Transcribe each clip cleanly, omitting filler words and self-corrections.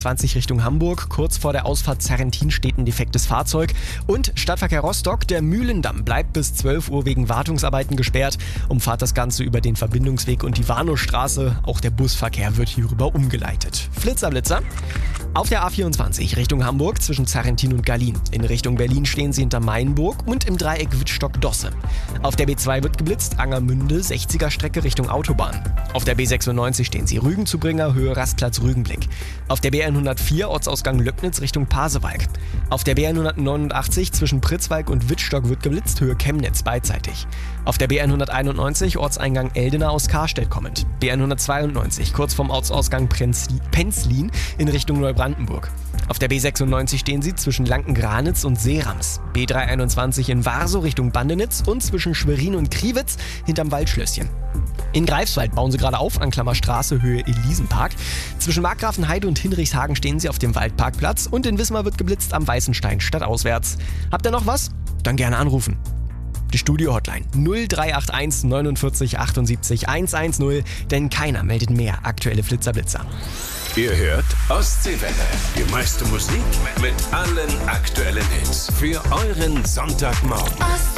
20 Richtung Hamburg. Kurz vor der Ausfahrt Zerrentin steht ein defektes Fahrzeug. Und Stadtverkehr Rostock, der Mühlendamm bleibt bis 12 Uhr wegen Wartungsarbeiten gesperrt. Umfahrt das Ganze über den Verbindungsweg und die Warnowstraße. Auch der Busverkehr wird hierüber umgeleitet. Flitzer. Auf der A24 Richtung Hamburg zwischen Zerrentin und Gallien. In Richtung Berlin stehen sie hinter Mainburg und im Dreieck Wittstock-Dosse. Auf der B2 wird geblitzt, Angermünde, 60er Strecke Richtung Autobahn. Auf der B96 stehen sie Rügen-Zubringer, Höhe Rastplatz Rügenblick. Auf der B104 Ortsausgang Löcknitz Richtung Pasewalk. Auf der B189 zwischen Pritzwalk und Wittstock wird geblitzt, Höhe Chemnitz beidseitig. Auf der B191 Ortseingang Eldena aus Karstedt kommend. B192 kurz vorm Ortsausgang Penzlin in Richtung Neubrandenburg. Auf der B96 stehen sie zwischen Lanken-Granitz und Seerams. B321 in Warsow Richtung Bandenitz und zwischen Schwerin und Kriwitz hinterm Waldschlösschen. In Greifswald bauen sie gerade auf, Anklammerstraße, Höhe Elisenpark. Zwischen Markgrafenheide und Hinrichshagen stehen sie auf dem Waldparkplatz und in Wismar wird geblitzt am Weißenstein stadtauswärts. Habt ihr noch was? Dann gerne anrufen. Die Studio-Hotline 0381 49 78 110, denn keiner meldet mehr aktuelle Flitzer-Blitzer. Ihr hört Ostseewelle. Die meiste Musik mit allen aktuellen Hits. Für euren Sonntagmorgen.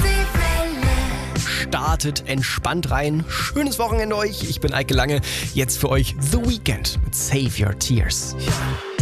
Startet entspannt rein. Schönes Wochenende euch. Ich bin Eike Lange. Jetzt für euch The Weeknd mit Save Your Tears.